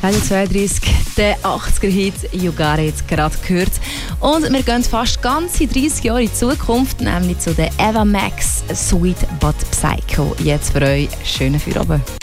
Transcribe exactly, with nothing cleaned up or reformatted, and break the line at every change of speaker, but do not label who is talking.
Radio zweiunddreißig, der achtziger-Hit «You Got It» gerade gehört. Und wir gehen fast ganze dreißig Jahre in die Zukunft, nämlich zu der Ava Max «Sweet But Psycho». Jetzt für euch schönen Feierabend.